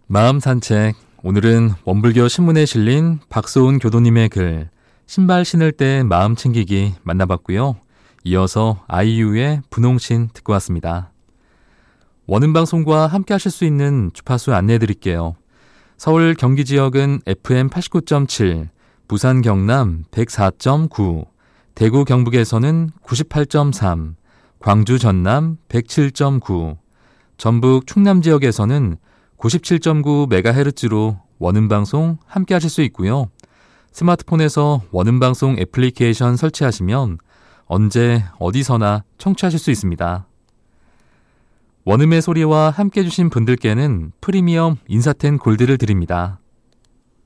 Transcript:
마음 산책. 오늘은 원불교 신문에 실린 박소은 교도님의 글 신발 신을 때 마음 챙기기 만나봤고요. 이어서 아이유의 분홍신 듣고 왔습니다. 원음방송과 함께 하실 수 있는 주파수 안내해 드릴게요. 서울 경기 지역은 FM 89.7, 부산 경남 104.9, 대구 경북에서는 98.3, 광주 전남 107.9, 전북 충남 지역에서는 97.9MHz로 원음방송 함께 하실 수 있고요. 스마트폰에서 원음방송 애플리케이션 설치하시면 언제 어디서나 청취하실 수 있습니다. 원음의 소리와 함께 해주신 분들께는 프리미엄 인사텐 골드를 드립니다.